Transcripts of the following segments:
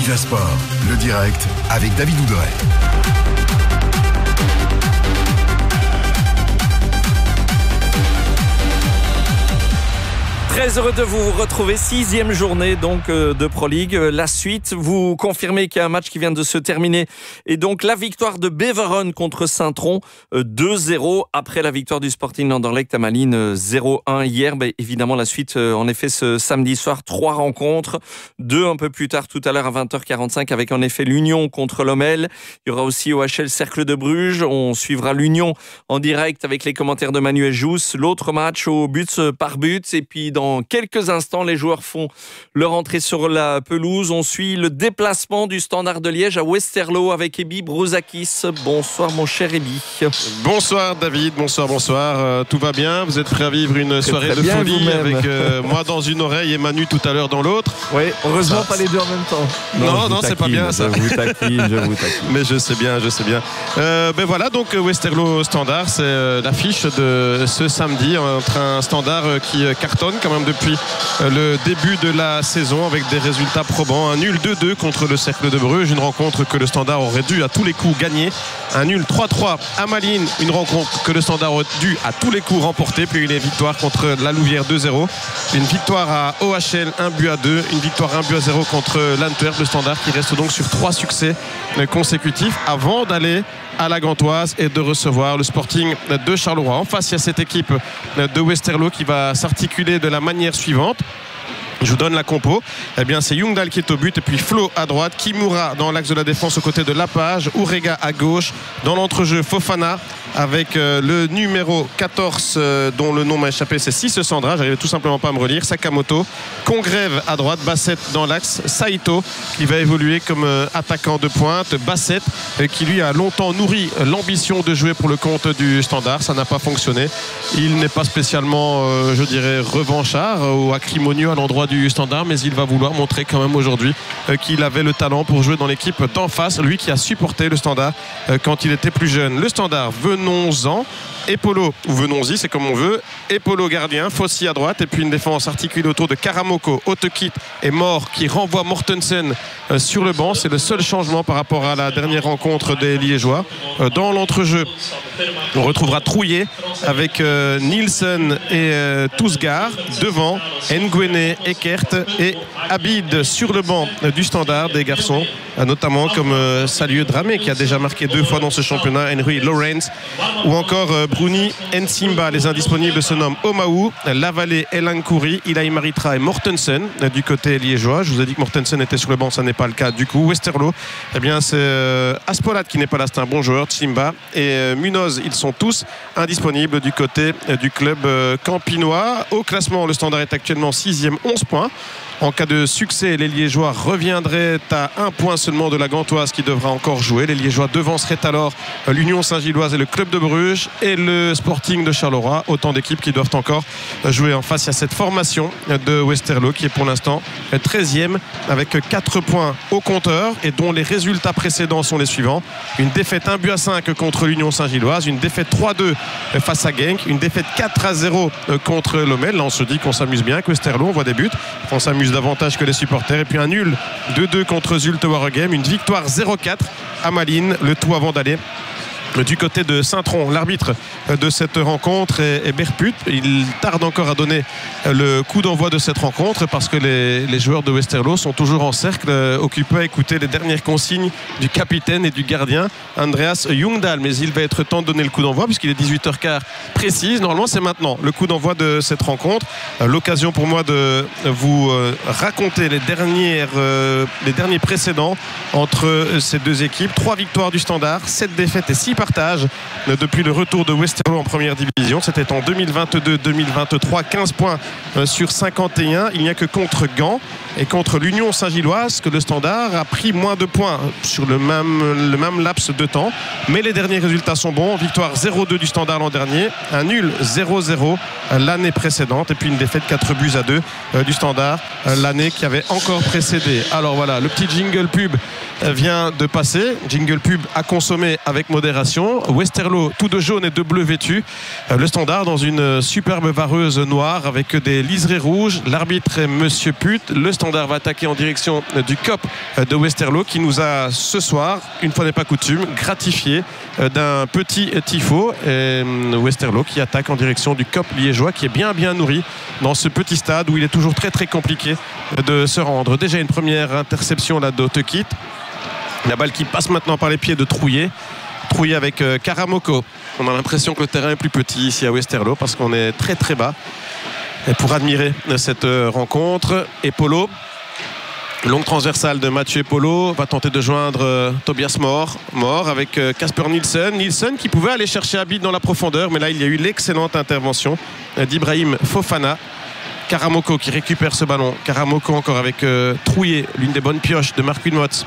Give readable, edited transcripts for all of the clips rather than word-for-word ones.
Viva Sport, le direct avec David Ouderet. Très heureux de vous retrouver, 6e journée donc de Pro League. La suite, vous confirmez qu'il y a un match qui vient de se terminer et donc la victoire de Beveren contre Saint-Tron 2-0 après la victoire du Sporting Anderlecht à Malines 0-1 hier. Évidemment la suite en effet ce samedi soir, 3 rencontres, 2 un peu plus tard tout à l'heure à 20h45 avec en effet l'Union contre Lommel. Il y aura aussi OHL Cercle de Bruges. On suivra l'Union en direct avec les commentaires de Manuel Jousse. L'autre match au but par but et puis dans quelques instants, les joueurs font leur entrée sur la pelouse. On suit le déplacement du Standard de Liège à Westerlo avec Ebi Brouzakis. Bonsoir mon cher Ebi. Bonsoir David, bonsoir. Tout va bien? Vous êtes prêt à vivre une soirée de folie avec moi dans une oreille et Manu tout à l'heure dans l'autre? Oui, heureusement pas les deux en même temps. Non, c'est pas bien ça. Je vous taquine. Mais je sais bien. Ben voilà, donc Westerlo Standard, c'est l'affiche de ce samedi entre un Standard qui cartonne quand même depuis le début de la saison avec des résultats probants. Un nul 2-2 contre le Cercle de Bruges, une rencontre que le Standard aurait dû à tous les coups gagner. Un nul 3-3 à Malines, une rencontre que le Standard aurait dû à tous les coups remporter. Puis une victoire contre la Louvière 2-0. Une victoire à OHL 1-2, une victoire 1-0 contre l'Antwerp. Le Standard qui reste donc sur 3 succès consécutifs avant d'aller à la Gantoise et de recevoir le Sporting de Charleroi. En face, il y a cette équipe de Westerlo qui va s'articuler de la manière suivante. Je vous donne la compo. Eh bien, c'est Youngdahl qui est au but et puis Flo à droite, Kimura dans l'axe de la défense aux côtés de Lapage, Urega à gauche. Dans l'entrejeu, Fofana avec le numéro 14 dont le nom m'a échappé, c'est 6 Sandra, j'arrivais tout simplement pas à me relire. Sakamoto, Congrève à droite, Bassett dans l'axe, Saito qui va évoluer comme attaquant de pointe, Bassett qui lui a longtemps nourri l'ambition de jouer pour le compte du Standard. Ça n'a pas fonctionné. Il n'est pas spécialement, je dirais, revanchard ou acrimonieux à l'endroit du Standard, mais il va vouloir montrer quand même aujourd'hui qu'il avait le talent pour jouer dans l'équipe d'en face, lui qui a supporté le Standard quand il était plus jeune. Le Standard, venons-en. Epolo, ou venons-y, c'est comme on veut. Epolo gardien, Fossi à droite, et puis une défense articulée autour de Karamoko, Otekit et Mort qui renvoie Mortensen sur le banc. C'est le seul changement par rapport à la dernière rencontre des Liégeois. Dans l'entrejeu, on retrouvera Trouillet avec Nielsen et Tousgar. Devant, Nguene, Eckert et Abid sur le banc du Standard des garçons, notamment comme Salieu Dramé qui a déjà marqué 2 fois dans ce championnat, Henry Lawrence ou encore Bruni Nsimba. Les indisponibles se nomment Omaou, Lavallée, Elankouri, Ilaï Maritra et Mortensen du côté liégeois. Je vous ai dit que Mortensen était sur le banc, ça n'est pas le cas du coup. Westerlo, eh bien c'est Aspolat qui n'est pas là, c'est un bon joueur, Tsimba et Munoz, ils sont tous indisponibles du côté du club campinois. Au classement, le Standard est actuellement 6e, 11 points. En cas de succès, les Liégeois reviendraient à 1 point seulement de la Gantoise qui devra encore jouer. Les Liégeois devanceraient alors l'Union Saint-Gilloise et le Club de Bruges et le Sporting de Charleroi. Autant d'équipes qui doivent encore jouer en face. Il y a cette formation de Westerlo qui est pour l'instant 13e avec 4 points au compteur et dont les résultats précédents sont les suivants. Une défaite 1-5 contre l'Union Saint-Gilloise, une défaite 3-2 face à Genk, une défaite 4-0 contre Lommel. Là on se dit qu'on s'amuse bien avec Westerlo, on voit des buts, on s'amuse davantage que les supporters, et puis un nul 2-2 contre Zulte Waregem, une victoire 0-4 à Malines, le tout avant d'aller du côté de Saint-Tron. L'arbitre de cette rencontre est Berput. Il tarde encore à donner le coup d'envoi de cette rencontre parce que les joueurs de Westerlo sont toujours en cercle, occupés à écouter les dernières consignes du capitaine et du gardien Andreas Youngdahl. Mais il va être temps de donner le coup d'envoi puisqu'il est 18h15 précise. Normalement c'est maintenant le coup d'envoi de cette rencontre. L'occasion pour moi de vous raconter les derniers précédents entre ces deux équipes. 3 victoires du Standard, 7 défaites et 6 partage depuis le retour de Westerlo en première division. C'était en 2022-2023, 15 points sur 51. Il n'y a que contre Gand et contre l'Union Saint-Gilloise que le Standard a pris moins de points sur le même laps de temps. Mais les derniers résultats sont bons. Victoire 0-2 du Standard l'an dernier, un nul 0-0 l'année précédente et puis une défaite 4-2 du Standard l'année qui avait encore précédé. Alors voilà, le petit jingle pub vient de passer. Jingle pub à consommer avec modération. Westerlo, tout de jaune et de bleu vêtu. Le Standard dans une superbe vareuse noire avec des liserés rouges. L'arbitre est Monsieur Put. Le Standard va attaquer en direction du COP de Westerlo qui nous a ce soir, une fois n'est pas coutume, gratifié d'un petit tifo. Et Westerlo qui attaque en direction du COP liégeois qui est bien nourri dans ce petit stade où il est toujours très compliqué de se rendre. Déjà une première interception là d'Autekit. La balle qui passe maintenant par les pieds de Trouillet avec Karamoko. On a l'impression que le terrain est plus petit ici à Westerlo parce qu'on est très bas. Et pour admirer cette rencontre, Epolo, longue transversale de Mathieu Epolo, va tenter de joindre Tobias Mort avec Casper Nielsen qui pouvait aller chercher Abid dans la profondeur, mais là il y a eu l'excellente intervention d'Ibrahim Fofana. Karamoko qui récupère ce ballon. Karamoko encore avec Trouillet, l'une des bonnes pioches de Marc Winmotz.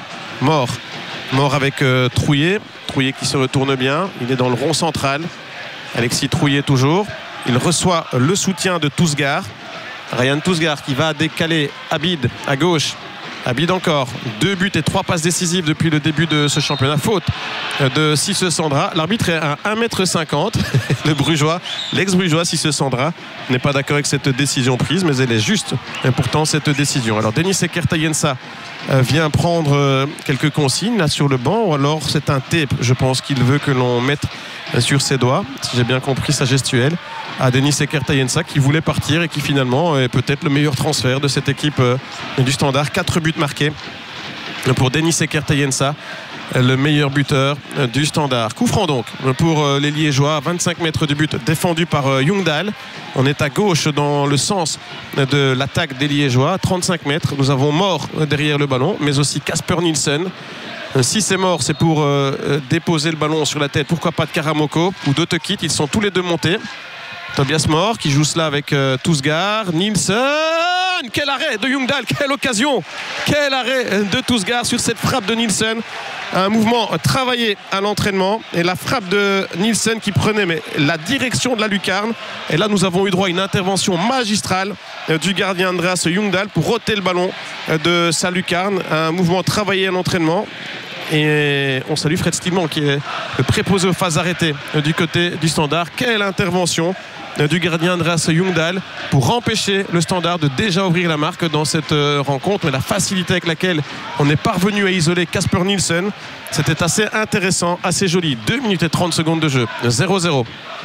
Mort avec Trouillet qui se retourne bien, il est dans le rond central. Alexis Trouillet toujours, il reçoit le soutien de Tousgar. Ryan Tousgar qui va décaler Abid à gauche. Abid encore, 2 buts et 3 passes décisives depuis le début de ce championnat. Faute de Cisse Sandra. L'arbitre est à 1m50. L'ex-brugeois Cisse Sandra n'est pas d'accord avec cette décision prise, mais elle est juste pourtant cette décision. Alors Denis Ekertayensa vient prendre quelques consignes là sur le banc, ou alors c'est un tape, je pense qu'il veut que l'on mette sur ses doigts, si j'ai bien compris sa gestuelle, à Denis Ekertayensa qui voulait partir et qui finalement est peut-être le meilleur transfert de cette équipe du Standard. 4 buts marqués pour Denis Ekertayensa, le meilleur buteur du Standard. Coup franc donc pour les Liégeois, 25 mètres du but défendu par Ljungdahl. On est à gauche dans le sens de l'attaque des Liégeois, 35 mètres. Nous avons Mort derrière le ballon, mais aussi Casper Nielsen. Si c'est Mort, c'est pour déposer le ballon sur la tête, pourquoi pas de Karamoko ou d'Autekit. Ils sont tous les deux montés. Tobias Mort qui joue cela avec Tousgar. Nielsen, quel arrêt de Ljungdahl, quelle occasion, quel arrêt de Tousgar sur cette frappe de Nielsen. Un mouvement travaillé à l'entraînement et la frappe de Nielsen qui prenait la direction de la lucarne. Et là nous avons eu droit à une intervention magistrale du gardien Andreas Ljungdahl pour ôter le ballon de sa lucarne. Un mouvement travaillé à l'entraînement. Et on salue Fred Stillman qui est le préposé aux phases arrêtées du côté du Standard. Quelle intervention du gardien Andreas Ljungdahl pour empêcher le Standard de déjà ouvrir la marque dans cette rencontre. Mais la facilité avec laquelle on est parvenu à isoler Casper Nielsen, c'était assez intéressant, assez joli. 2 minutes et 30 secondes de jeu, 0-0.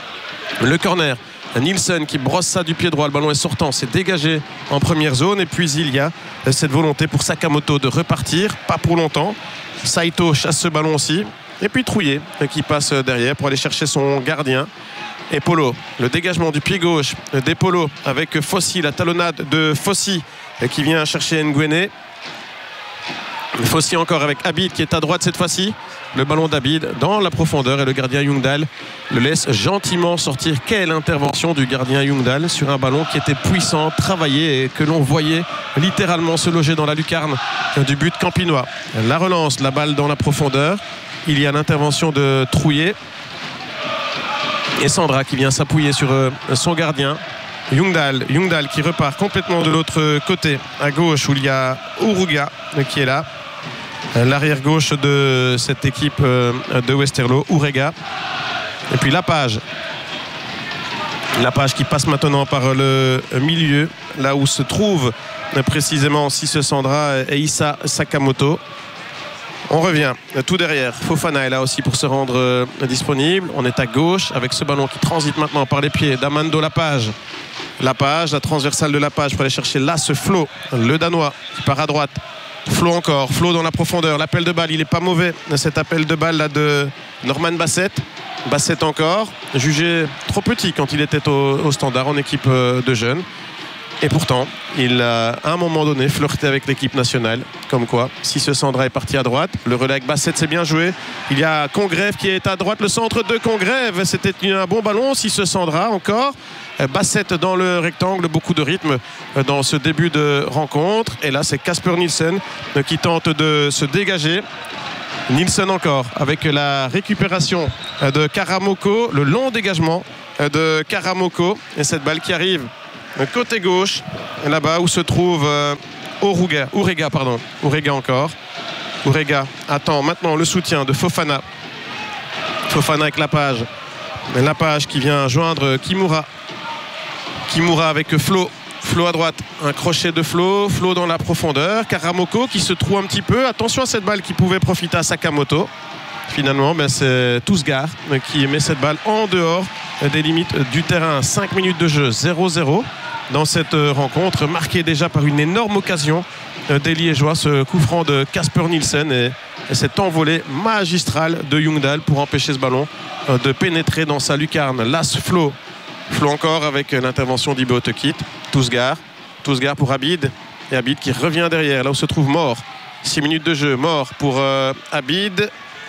Le corner, Nielsen qui brosse ça du pied droit, le ballon est sortant, c'est dégagé en première zone. Et puis il y a cette volonté pour Sakamoto de repartir, pas pour longtemps. Saito chasse ce ballon aussi. Et puis Trouillet qui passe derrière pour aller chercher son gardien. Epolo, le dégagement du pied gauche d'Epolo avec Fossi, la talonnade de Fossi qui vient chercher Nguene. Fossi encore avec Abid qui est à droite cette fois-ci. Le ballon d'Abid dans la profondeur et le gardien Ljungdahl le laisse gentiment sortir. Quelle intervention du gardien Ljungdahl sur un ballon qui était puissant, travaillé et que l'on voyait littéralement se loger dans la lucarne du but campinois. La relance, la balle dans la profondeur. Il y a l'intervention de Trouillet. Et Sandra qui vient s'appuyer sur son gardien. Ljungdahl qui repart complètement de l'autre côté, à gauche où il y a Uruga qui est là. L'arrière gauche de cette équipe de Westerlo, Urega. Et puis Lapage qui passe maintenant par le milieu, là où se trouve précisément Cisse Sandra et Issa Sakamoto. On revient tout derrière. Fofana est là aussi pour se rendre disponible. On est à gauche avec ce ballon qui transite maintenant par les pieds d'Amando Lapage. La transversale de Lapage pour aller chercher là ce Flo, le Danois qui part à droite. Flo encore, Flo dans la profondeur. L'appel de balle, il n'est pas mauvais. Cet appel de balle là de Norman Bassett. Bassett encore, jugé trop petit quand il était au Standard en équipe de jeunes. Et pourtant, il a à un moment donné flirté avec l'équipe nationale. Comme quoi, Cisse Sandra est parti à droite. Le relais avec Bassett, c'est bien joué. Il y a Congrève qui est à droite. Le centre de Congrève, c'était un bon ballon. Cisse Sandra encore. Bassett dans le rectangle, beaucoup de rythme dans ce début de rencontre. Et là, c'est Casper Nielsen qui tente de se dégager. Nielsen encore avec la récupération de Karamoko, le long dégagement de Karamoko. Et cette balle qui arrive côté gauche, là-bas où se trouve Urega encore. Ourega attend maintenant le soutien de Fofana. Fofana avec Lapage. Lapage qui vient joindre Kimura. Kimura avec Flo. Flo à droite, un crochet de Flo dans la profondeur. Karamoko qui se trouve un petit peu. Attention à cette balle qui pouvait profiter à Sakamoto. Finalement, c'est Tousgar qui met cette balle en dehors des limites du terrain. 5 minutes de jeu, 0-0 dans cette rencontre, marquée déjà par une énorme occasion des Liégeois, ce coup franc de Kasper Nielsen et cette envolée magistrale de Ljungdahl pour empêcher ce ballon de pénétrer dans sa lucarne. Las Flo encore avec l'intervention d'Ibe Otekit. Tousgar pour Abid, et Abid qui revient derrière là où se trouve Mort. 6 minutes de jeu, Mort pour Abid,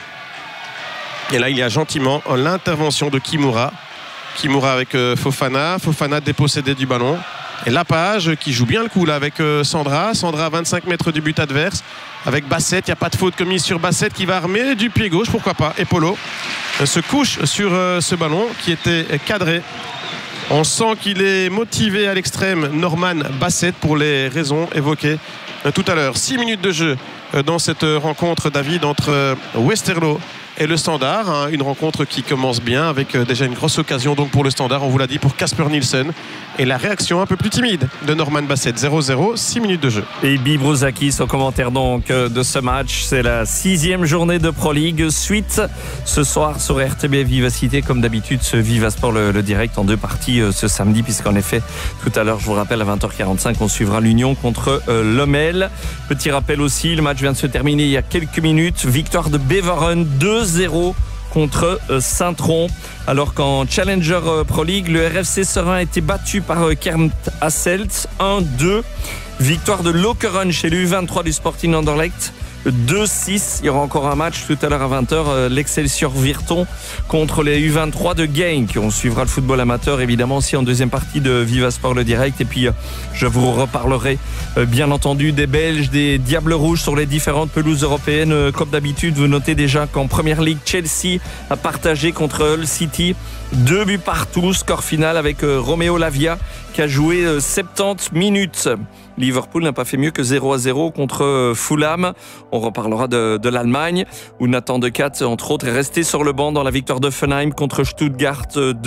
et là il y a gentiment l'intervention de Kimura avec Fofana dépossédé du ballon, et Lapage qui joue bien le coup là avec Sandra à 25 mètres du but adverse avec Bassett. Il n'y a pas de faute commise sur Bassett qui va armer du pied gauche, pourquoi pas, et Polo se couche sur ce ballon qui était cadré. On sent qu'il est motivé à l'extrême, Norman Bassett, pour les raisons évoquées tout à l'heure. 6 minutes de jeu dans cette rencontre, David, entre Westerlo et le Standard. Une rencontre qui commence bien avec déjà une grosse occasion donc pour le Standard, on vous l'a dit, pour Kasper Nielsen. Et la réaction un peu plus timide de Norman Bassett. 0-0, 6 minutes de jeu. Et Bibrozakis au commentaire donc de ce match. C'est la 6e journée de Pro League. Suite ce soir sur RTB Vivacité, comme d'habitude, ce Vivasport le direct en 2 parties ce samedi, puisqu'en effet, tout à l'heure, je vous rappelle, à 20h45, on suivra l'Union contre Lommel. Petit rappel aussi, le match vient de se terminer il y a quelques minutes. Victoire de Beveren 2-0 contre Saint-Tron, alors qu'en Challenger Pro League, le RFC Serein a été battu par Kermt Hasselt 1-2. Victoire de Lokeren chez l'U23 du Sporting Anderlecht 2-6. Il y aura encore un match tout à l'heure à 20h, l'Excelsior Virton contre les U23 de Genk. On suivra le football amateur évidemment aussi en deuxième partie de Vivasport le direct, et puis je vous reparlerai bien entendu des Belges, des Diables Rouges sur les différentes pelouses européennes. Comme d'habitude, vous notez déjà qu'en Première Ligue, Chelsea a partagé contre Hull City 2 buts partout, score final avec Romeo Lavia qui a joué 70 minutes. Liverpool n'a pas fait mieux que 0-0 contre Fulham. On reparlera de l'Allemagne où Nathan Decat, entre autres, est resté sur le banc dans la victoire d'Offenheim contre Stuttgart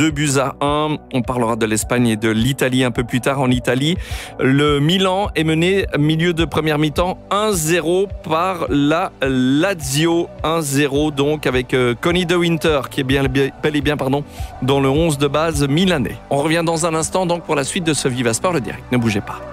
2-1. On parlera de l'Espagne et de l'Italie un peu plus tard. En Italie, le Milan est mené milieu de première mi-temps 1-0 par la Lazio. 1-0 donc avec Conny De Winter qui est bel et bien dans le 11 de base milanais. On revient dans un instant donc pour la suite de ce Vivasport le direct. Ne bougez pas.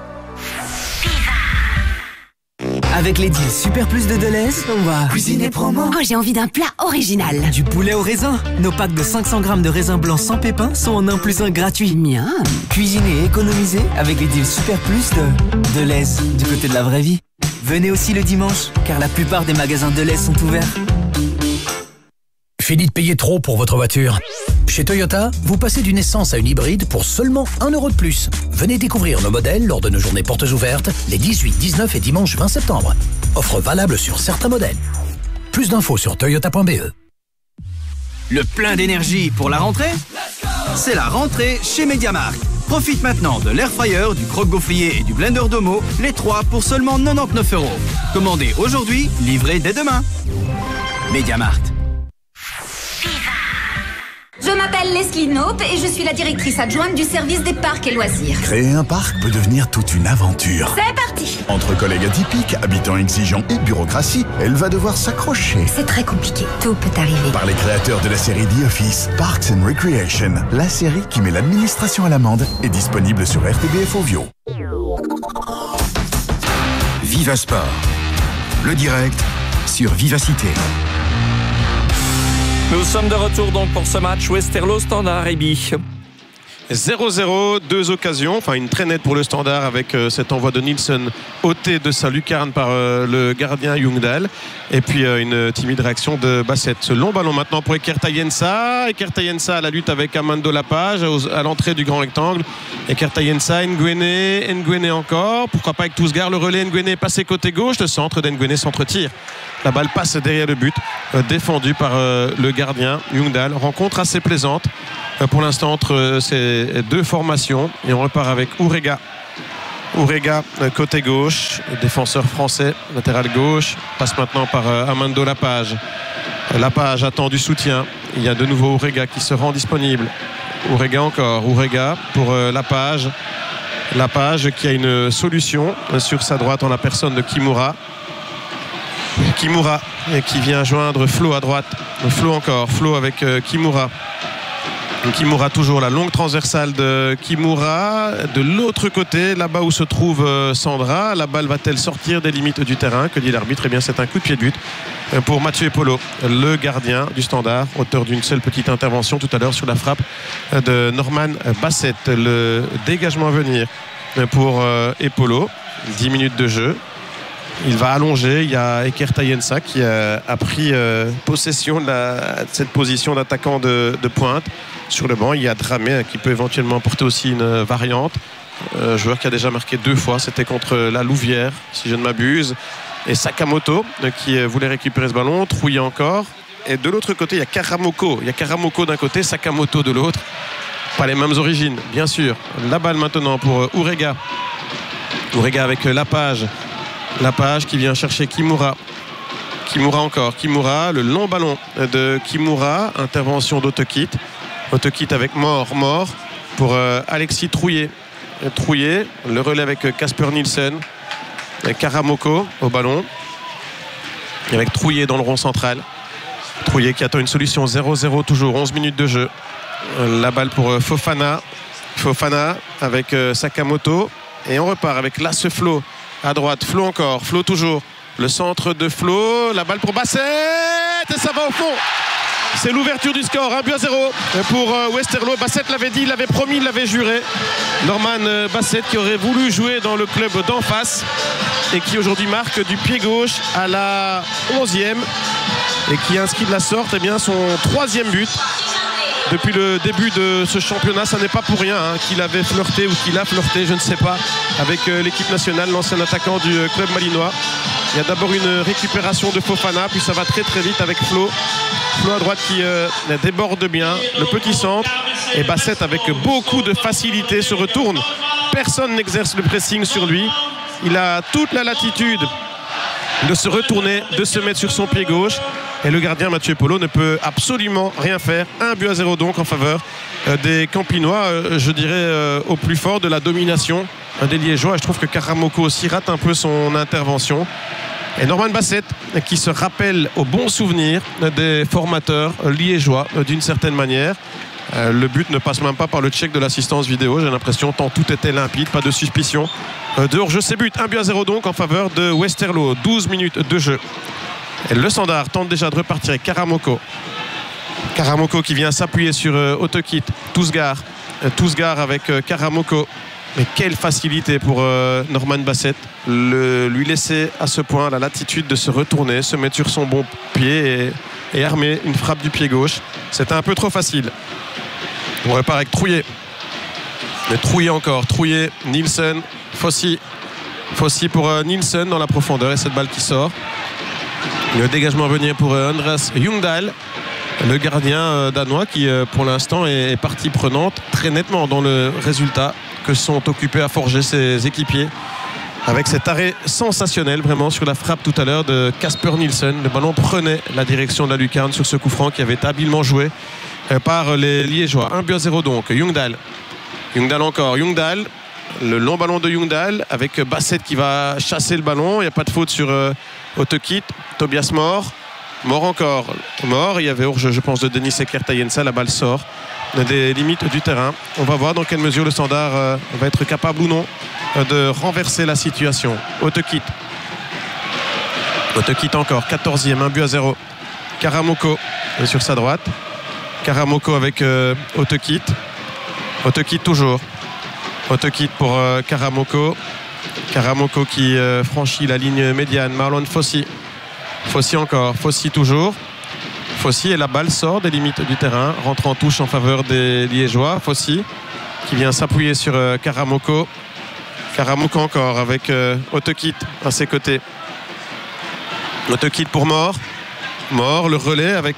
Avec les deals Super Plus de Deleuze, on va cuisiner promo. Oh, j'ai envie d'un plat original. Du poulet au raisin. Nos packs de 500 grammes de raisin blanc sans pépins sont en 1+1 gratuit. Miam. Cuisiner et économiser avec les deals Super Plus de Deleuze, du côté de la vraie vie. Venez aussi le dimanche, car la plupart des magasins Deleuze sont ouverts. Fini de payer trop pour votre voiture. Chez Toyota, vous passez d'une essence à une hybride pour seulement 1 € de plus. Venez découvrir nos modèles lors de nos journées portes ouvertes les 18, 19 et dimanche 20 septembre. Offre valable sur certains modèles. Plus d'infos sur toyota.be. Le plein d'énergie pour la rentrée? C'est la rentrée chez MediaMarkt. Profite maintenant de l'air fryer, du croque-gaufrier et du blender Domo, les 3 pour seulement 99 €. Commandez aujourd'hui, livrez dès demain. MediaMarkt. Je m'appelle Leslie Knope et je suis la directrice adjointe du service des parcs et loisirs. Créer un parc peut devenir toute une aventure. C'est parti! Entre collègues atypiques, habitants exigeants et bureaucratie, elle va devoir s'accrocher. C'est très compliqué. Tout peut arriver. Par les créateurs de la série The Office, Parks and Recreation, la série qui met l'administration à l'amende, est disponible sur RTBF Ovio. Vivasport, le direct sur Vivacité. Nous sommes de retour donc pour ce match Westerlo Standard Ebi. 0-0, 2 occasions, enfin une très nette pour le Standard avec cet envoi de Nielsen ôté de sa lucarne par le gardien Ljungdahl, et puis une timide réaction de Bassett. Ce long ballon maintenant pour Ekertayensa à la lutte avec Amando Lapage à l'entrée du grand rectangle. Ekertayensa, Nguene encore, pourquoi pas avec Tousgar, le relais Nguene est passé côté gauche, le centre d'Nguene s'entretire. La balle passe derrière le but, défendu par le gardien Ljungdahl. Rencontre assez plaisante pour l'instant entre ces deux formations, et on repart avec Ourega Urega, côté gauche, défenseur français, latéral gauche, passe maintenant par Amando Lapage. Lapage attend du soutien. Il y a de nouveau Urega qui se rend disponible. Urega encore, Urega pour Lapage. Lapage qui a une solution sur sa droite en la personne de Kimura. Kimura qui vient joindre Flo à droite. Flo encore, Flo avec Kimura. Kimura toujours, la longue transversale de Kimura. De l'autre côté, là-bas où se trouve Sandra, la balle va-t-elle sortir des limites du terrain? Que dit l'arbitre? Eh bien, c'est un coup de pied de but pour Mathieu Epolo, le gardien du Standard, auteur d'une seule petite intervention tout à l'heure sur la frappe de Norman Bassett. Le dégagement à venir pour Epolo. 10 minutes de jeu. Il va allonger. Il y a Eker Tayensa qui a pris possession de cette position d'attaquant de pointe. Sur le banc, il y a Dramé qui peut éventuellement porter aussi une variante. Joueur qui a déjà marqué 2 fois. C'était contre la Louvière, si je ne m'abuse. Et Sakamoto qui voulait récupérer ce ballon. Trouillé encore. Et de l'autre côté, il y a Karamoko. Il y a Karamoko d'un côté, Sakamoto de l'autre. Pas les mêmes origines, bien sûr. La balle maintenant pour Urega. Urega avec Lapage. Lapage qui vient chercher Kimura. Kimura encore. Kimura, le long ballon de Kimura. Intervention d'Otokit. Otokit avec Mort pour Alexis Trouillet. Trouillet, le relais avec Casper Nielsen. Karamoko au ballon. Et avec Trouillet dans le rond central. Trouillet qui attend une solution 0-0 toujours. 11 minutes de jeu. La balle pour Fofana. Fofana avec Sakamoto. Et on repart avec Lasse Flo à droite. Flo encore. Flo toujours. Le centre de Flo. La balle pour Bassett. Et ça va au fond. C'est l'ouverture du score, 1-0 pour Westerlo. Bassett l'avait dit, il l'avait promis, il l'avait juré. Norman Bassett qui aurait voulu jouer dans le club d'en face et qui aujourd'hui marque du pied gauche à la 11e et qui inscrit de la sorte eh bien, son 3e but. Depuis le début de ce championnat, ça n'est pas pour rien qu'il avait flirté ou qu'il a flirté, je ne sais pas, avec l'équipe nationale, l'ancien attaquant du club malinois. Il y a d'abord une récupération de Fofana, puis ça va très très vite avec Flo. Flo à droite qui déborde bien, le petit centre. Et Bassett avec beaucoup de facilité se retourne. Personne n'exerce le pressing sur lui. Il a toute la latitude de se retourner, de se mettre sur son pied gauche. Et le gardien Mathieu Epolo ne peut absolument rien faire. 1-0 donc en faveur des Campinois, je dirais au plus fort de la domination des Liégeois. Et je trouve que Karamoko aussi rate un peu son intervention. Et Norman Bassett qui se rappelle au bon souvenir des formateurs liégeois d'une certaine manière. Le but ne passe même pas par le check de l'assistance vidéo, j'ai l'impression, tant tout était limpide, pas de suspicion de hors-jeu. C'est but, 1-0 donc en faveur de Westerlo. 12 minutes de jeu. Et le Standard tente déjà de repartir avec Karamoko. Karamoko qui vient s'appuyer sur Otokit. Tousgar avec Karamoko. Mais quelle facilité pour Norman Bassett. Lui laisser à ce point la latitude de se retourner, se mettre sur son bon pied et armer une frappe du pied gauche. C'était un peu trop facile. On repart avec Trouillet. Mais Trouillet encore. Trouillet, Nielsen, Fossi. Fossi pour Nielsen dans la profondeur et cette balle qui sort. Le dégagement à venir pour Andreas Ljungdahl, le gardien danois qui pour l'instant est partie prenante très nettement dans le résultat que sont occupés à forger ses équipiers. Avec cet arrêt sensationnel vraiment sur la frappe tout à l'heure de Casper Nielsen. Le ballon prenait la direction de la lucarne sur ce coup franc qui avait été habilement joué par les Liégeois. 1-0 donc. Ljungdahl encore. Ljungdahl, le long ballon de Ljungdahl avec Bassett qui va chasser le ballon. Il n'y a pas de faute sur Otokit. Tobias Mort encore. Il y avait hors-jeu, je pense, de Denis Eker Tayensa. La balle sort des limites du terrain. On va voir dans quelle mesure le Standard va être capable ou non de renverser la situation. Otokit encore, 14e, 1-0. Karamoko sur sa droite. Karamoko avec Otokit toujours. Otokit pour Karamoko. Karamoko qui franchit la ligne médiane. Marlon Fossi encore. Fossi toujours. Fossi et la balle sort des limites du terrain. Rentre en touche en faveur des Liégeois. Fossi qui vient s'appuyer sur Karamoko. Karamoko encore avec Otokit à ses côtés. Otokit pour Mort, le relais avec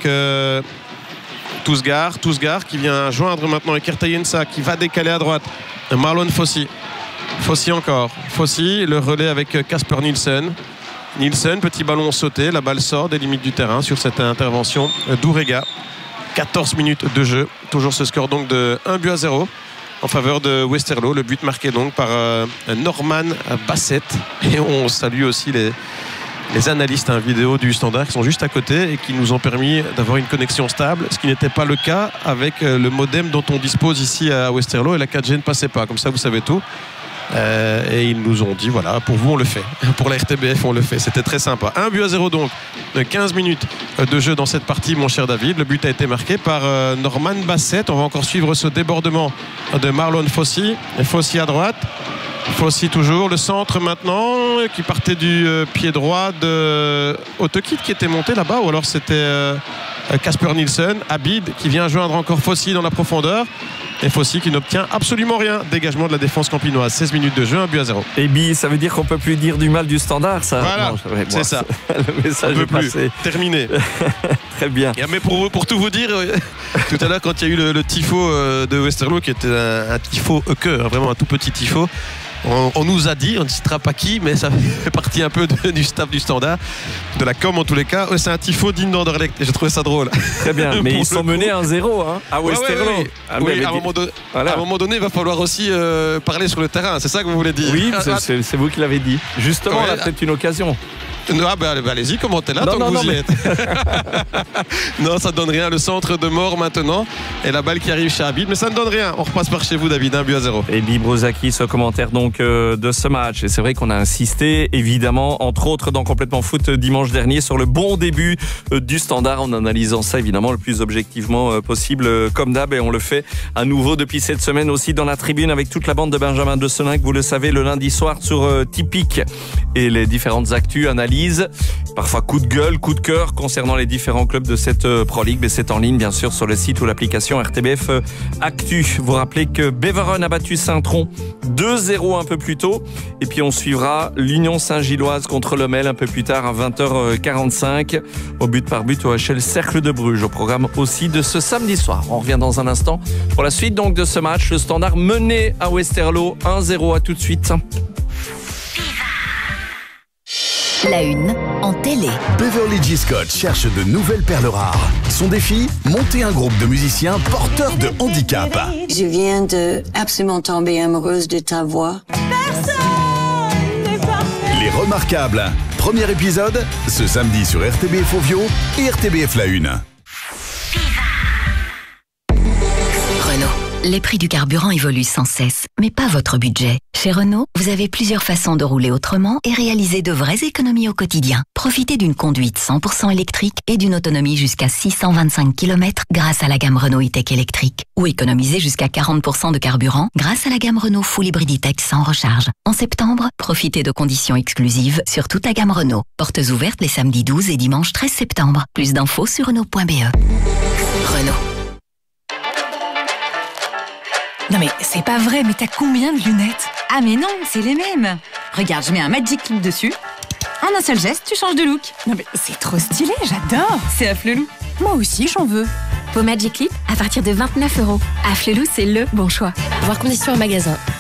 Tousgar qui vient joindre maintenant Eker Tayensa qui va décaler à droite. Marlon Fossi Fossi encore. Fossi, le relais avec Casper Nielsen. Nielsen, petit ballon sauté. La balle sort des limites du terrain sur cette intervention d'Ourega. 14 minutes de jeu. Toujours ce score donc de 1-0 en faveur de Westerlo. Le but marqué donc par Norman Bassett. Et on salue aussi les analystes vidéo du Standard qui sont juste à côté et qui nous ont permis d'avoir une connexion stable, ce qui n'était pas le cas avec le modem dont on dispose ici à Westerlo, et la 4G ne passait pas. Comme ça, vous savez tout. Et ils nous ont dit, voilà, pour vous on le fait, pour la RTBF on le fait. C'était très sympa. 1-0 donc, 15 minutes de jeu dans cette partie, mon cher David. Le but a été marqué par Norman Bassett. On va encore suivre ce débordement de Marlon Fossi. Et Fossi à droite, Fossi toujours, le centre maintenant qui partait du pied droit de Autokit qui était monté là-bas, ou alors c'était Casper Nielsen. Abid qui vient joindre encore Fossi dans la profondeur, et Fossi qui n'obtient absolument rien. Dégagement de la défense campinoise. 16 minutes de jeu, 1-0. Et bi, ça veut dire qu'on peut plus dire du mal du Standard, ça? Voilà, non, c'est ça. Le message est passé. Terminé. Très bien. Mais pour tout vous dire, tout à l'heure quand il y a eu le tifo de Westerlo, qui était un tifo cœur, vraiment un tout petit tifo, on nous a dit, on ne citera pas qui, mais ça fait partie un peu du staff du Standard, de la com en tous les cas. C'est un tifo digne d'Anderlecht, et j'ai trouvé ça drôle. Très bien, mais ils sont menés 1-0 à Westerlo. Oui, à un moment donné, il va falloir aussi parler sur le terrain, c'est ça que vous voulez dire? Oui, c'est vous qui l'avez dit. Justement, on a peut-être une occasion. Allez-y, commentez là tant que vous y êtes. Non, ça ne donne rien. Le centre de mort maintenant. Et la balle qui arrive chez Abid. Mais ça ne donne rien. On repasse par chez vous, David. 1-0. Et Bi Brozaki, ce commentaire donc de ce match. Et c'est vrai qu'on a insisté, évidemment, entre autres dans Complètement Foot dimanche dernier, sur le bon début du Standard, en analysant ça évidemment le plus objectivement possible, comme d'hab. Et on le fait à nouveau depuis cette semaine aussi dans la tribune avec toute la bande de Benjamin de Seninck. Vous le savez, le lundi soir sur Tipeee, et les différentes actus, analyses, parfois coup de gueule, coup de cœur concernant les différents clubs de cette Pro League. Mais c'est en ligne bien sûr sur le site ou l'application RTBF Actu. Vous rappelez que Beveren a battu Saint-Tron 2-0 un peu plus tôt, et puis on suivra l'Union Saint-Gilloise contre le Mel un peu plus tard à 20h45 au but par but au HL Cercle de Bruges, au programme aussi de ce samedi soir. On revient dans un instant pour la suite donc de ce match. Le Standard mené à Westerlo 1-0. À tout de suite. La une en télé. Beverly G. Scott cherche de nouvelles perles rares. Son défi, monter un groupe de musiciens porteurs de handicap. Je viens de absolument tomber amoureuse de ta voix. Les Remarquables. Premier épisode, ce samedi sur RTBF Ovio et RTBF La Une. Renault. Les prix du carburant évoluent sans cesse, mais pas votre budget. Chez Renault, vous avez plusieurs façons de rouler autrement et réaliser de vraies économies au quotidien. Profitez d'une conduite 100% électrique et d'une autonomie jusqu'à 625 km grâce à la gamme Renault E-Tech électrique. Ou économisez jusqu'à 40% de carburant grâce à la gamme Renault Full Hybrid E-Tech sans recharge. En septembre, profitez de conditions exclusives sur toute la gamme Renault. Portes ouvertes les samedis 12 et dimanche 13 septembre. Plus d'infos sur Renault.be. Renault. Non mais c'est pas vrai, mais t'as combien de lunettes? Ah mais non, c'est les mêmes. Regarde, je mets un Magic Clip dessus. En un seul geste, tu changes de look. Non mais c'est trop stylé, j'adore. C'est Afflelou. Moi aussi, j'en veux. Vos Magic Clip à partir de 29 €. Afflelou, c'est le bon choix. Voir conditions en magasin.